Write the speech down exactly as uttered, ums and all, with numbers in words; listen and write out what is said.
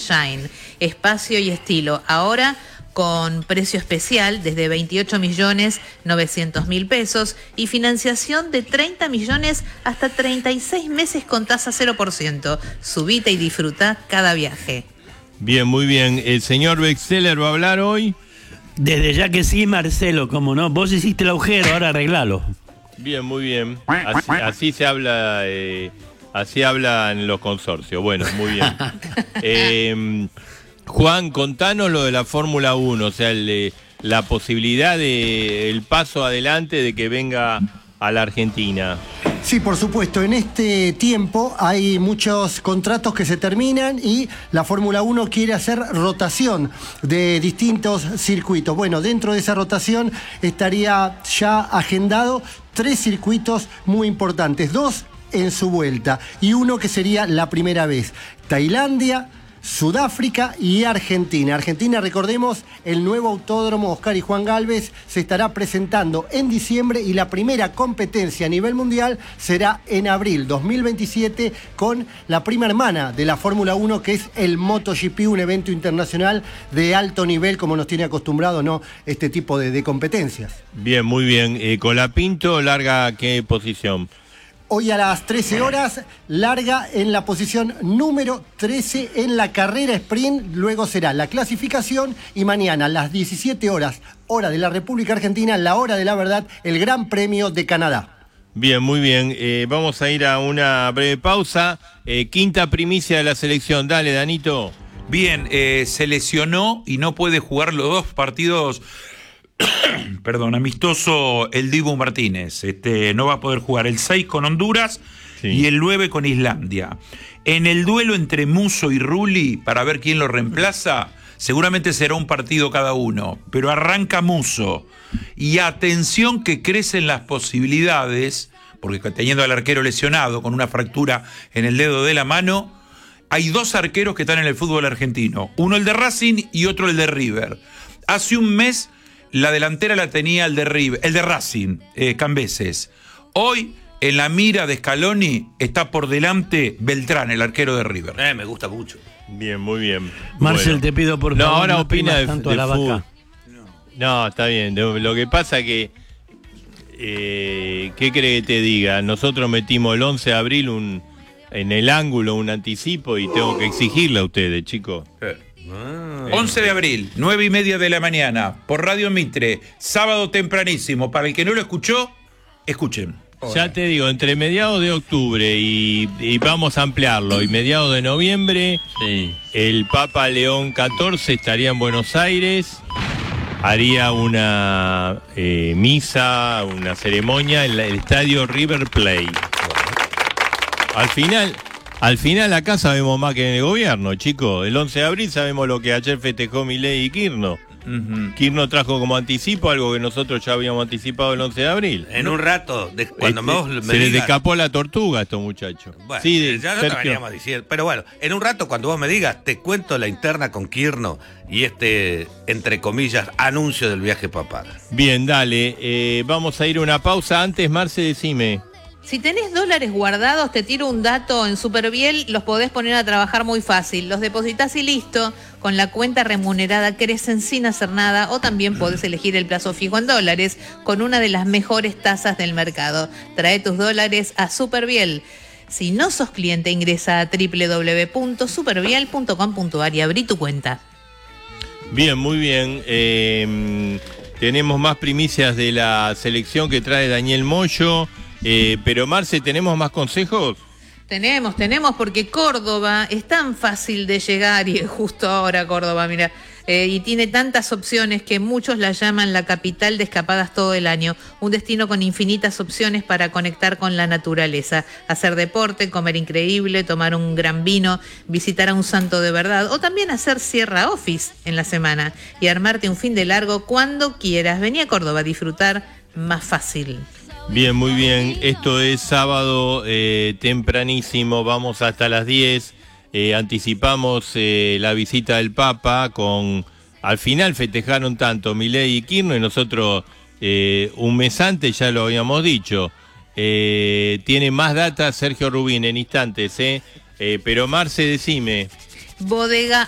Shine, espacio y estilo. Ahora con precio especial desde veintiocho millones novecientos mil pesos y financiación de treinta millones hasta treinta y seis meses con tasa cero por ciento. Subite y disfruta cada viaje. Bien, muy bien. ¿El señor Bexeller va a hablar hoy? Desde ya que sí, Marcelo, cómo no. Vos hiciste el agujero, ahora arreglalo. Bien, muy bien. Así, así se habla, eh, así hablan los consorcios. Bueno, muy bien. Eh, Juan, contanos lo de la Fórmula uno, o sea, el, la posibilidad de el paso adelante de que venga a la Argentina. Sí, por supuesto. En este tiempo hay muchos contratos que se terminan y la Fórmula uno quiere hacer rotación de distintos circuitos. Bueno, dentro de esa rotación estaría ya agendado tres circuitos muy importantes, dos en su vuelta y uno que sería la primera vez. Tailandia, Sudáfrica y Argentina. Argentina, recordemos, el nuevo autódromo Oscar y Juan Gálvez se estará presentando en diciembre y la primera competencia a nivel mundial será en abril dos mil veintisiete con la prima hermana de la Fórmula uno, que es el MotoGP, un evento internacional de alto nivel como nos tiene acostumbrado, ¿no?, este tipo de, de competencias. Bien, muy bien. Eh, Colapinto, ¿larga qué posición? Hoy a las trece horas, larga en la posición número trece en la carrera sprint, luego será la clasificación y mañana a las diecisiete horas, hora de la República Argentina, la hora de la verdad, el Gran Premio de Canadá. Bien, muy bien. Eh, vamos a ir a una breve pausa. Eh, quinta primicia de la selección. Dale, Danito. Bien, eh, se lesionó y no puede jugar los dos partidos... Perdón, amistoso el Dibu Martínez. Este, no va a poder jugar el seis con Honduras, sí, y el nueve con Islandia. En el duelo entre Musso y Rulli, para ver quién lo reemplaza, seguramente será un partido cada uno, pero arranca Musso. Y atención que crecen las posibilidades, porque teniendo al arquero lesionado con una fractura en el dedo de la mano, hay dos arqueros que están en el fútbol argentino, uno el de Racing y otro el de River. Hace un mes la delantera la tenía el de River, el de Racing, eh, Cambeses. Hoy, en la mira de Scaloni, está por delante Beltrán, el arquero de River. Eh, me gusta mucho. Bien, muy bien. Marcel, bueno, te pido por no, favor, ahora no opina de, tanto de a la fútbol. vaca. No, está bien. Lo que pasa que, eh, ¿qué cree que te diga? Nosotros metimos el once de abril un, en el ángulo un anticipo y tengo que exigirle a ustedes, chicos. Eh. Ah, once de abril, nueve y media de la mañana, por Radio Mitre, sábado tempranísimo. Para el que no lo escuchó, escuchen. Ya te digo, entre mediados de octubre y, y vamos a ampliarlo, y mediados de noviembre, sí, el Papa León catorce estaría en Buenos Aires, haría una eh, misa, una ceremonia en la, el estadio River Plate. Al final... Al final acá sabemos más que en el gobierno, chicos. El once de abril sabemos lo que ayer festejó Milei y Kirchner. Uh-huh. Kirchner trajo como anticipo algo que nosotros ya habíamos anticipado el once de abril. En un rato, de, cuando este, vos me Se digas... les escapó la tortuga a estos muchachos. Bueno, sí, de, ya no te veníamos diciendo. Pero bueno, en un rato cuando vos me digas, te cuento la interna con Kirchner y este, entre comillas, anuncio del viaje papal. Bien, dale. Eh, vamos a ir a una pausa. Antes, Marce, decime. Si tenés dólares guardados, te tiro un dato, en Superviel los podés poner a trabajar muy fácil. Los depositas y listo, con la cuenta remunerada crecen sin hacer nada, o también podés elegir el plazo fijo en dólares con una de las mejores tasas del mercado. Trae tus dólares a Superviel. Si no sos cliente, ingresa a doble u doble u doble u punto superviel punto com punto a r y abrí tu cuenta. Bien, muy bien. Eh, tenemos más primicias de la selección que trae Daniel Moyo. Eh, pero Marce, ¿tenemos más consejos? Tenemos, tenemos, porque Córdoba es tan fácil de llegar, y justo ahora Córdoba, mira, eh, y tiene tantas opciones que muchos la llaman la capital de escapadas todo el año, un destino con infinitas opciones para conectar con la naturaleza, hacer deporte, comer increíble, tomar un gran vino, visitar a un santo de verdad, o también hacer Sierra Office en la semana y armarte un fin de largo cuando quieras. Vení a Córdoba a disfrutar más fácil. Bien, muy bien. Esto es sábado eh, tempranísimo, vamos hasta las diez. Eh, anticipamos eh, la visita del Papa con... Al final festejaron tanto Milei y Kirchner y nosotros eh, un mes antes ya lo habíamos dicho. Eh, tiene más data Sergio Rubín en instantes, ¿eh? eh pero Marce, decime. Bodega